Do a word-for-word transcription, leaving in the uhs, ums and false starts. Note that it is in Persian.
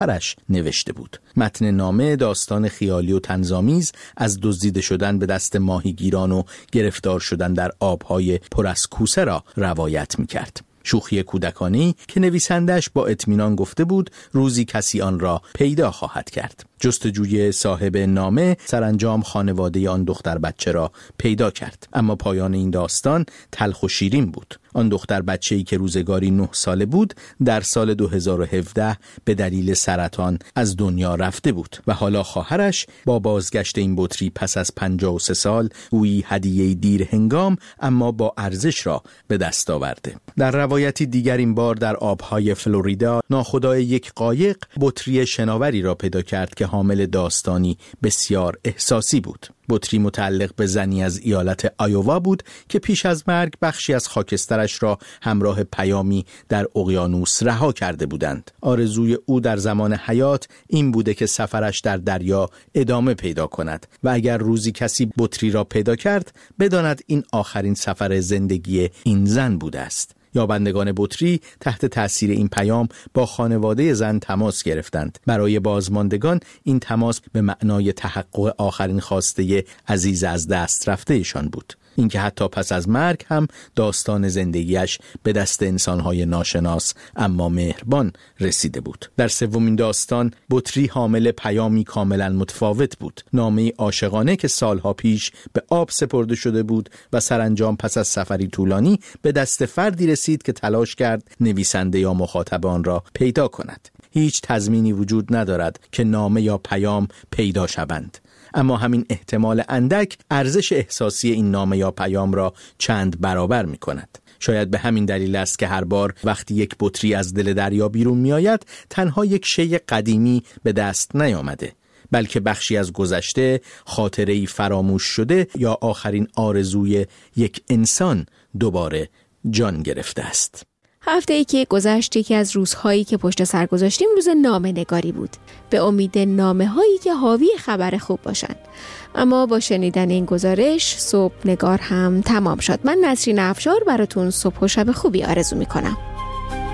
خواهرش نوشته بود. متن نامه داستان خیالی و طنزآمیز از دزدیده شدن به دست ماهیگیران و گرفتار شدن در آبهای پر از کوسه را روایت می‌کرد. شوخی کودکانه‌ای که نویسندش با اطمینان گفته بود روزی کسی آن را پیدا خواهد کرد. جستجوی صاحب نامه سرانجام خانواده آن دختر بچه را پیدا کرد، اما پایان این داستان تلخ و شیرین بود. آن دختر بچه‌ای که روزگاری نه ساله بود در سال دو هزار و هفده به دلیل سرطان از دنیا رفته بود و حالا خواهرش با بازگشت این بطری پس از پنجاه و سه سال گویی هدیه دیر هنگام اما با ارزش را به دست آورده. در روایتی دیگر این بار در آبهای فلوریدا ناخدای یک قایق بطری شناوری را پیدا کرد که حامل داستانی بسیار احساسی بود. بطری متعلق به زنی از ایالت آیووا بود که پیش از مرگ بخشی از خاکسترش را همراه پیامی در اقیانوس رها کرده بودند. آرزوی او در زمان حیات این بوده که سفرش در دریا ادامه پیدا کند و اگر روزی کسی بطری را پیدا کرد بداند این آخرین سفر زندگی این زن بوده است. یابندگان بطری تحت تأثیر این پیام با خانواده زن تماس گرفتند. برای بازماندگان این تماس به معنای تحقق آخرین خواسته عزیز از دست رفته ایشان بود. اینکه حتی پس از مرگ هم داستان زندگیش به دست انسانهای ناشناس اما مهربان رسیده بود. در سومین داستان بطری حامل پیامی کاملا متفاوت بود. نامه عاشقانه که سالها پیش به آب سپرده شده بود و سرانجام پس از سفری طولانی به دست فردی رسید که تلاش کرد نویسنده یا مخاطب آن را پیدا کند. هیچ تضمینی وجود ندارد که نامه یا پیام پیدا شوند، اما همین احتمال اندک ارزش احساسی این نامه یا پیام را چند برابر می کند. شاید به همین دلیل است که هر بار وقتی یک بطری از دل دریا بیرون می آید تنها یک شی قدیمی به دست نیامده، بلکه بخشی از گذشته، خاطره‌ای فراموش شده یا آخرین آرزوی یک انسان دوباره جان گرفته است. هفته ای که گذشت یکی از روزهایی که پشت سر گذاشتیم روز نامه نگاری بود، به امید نامه هایی که حاوی خبر خوب باشند. اما با شنیدن این گزارش صبح نگار هم تمام شد. من نسرین افشار براتون صبح و شب خوبی آرزو می کنم.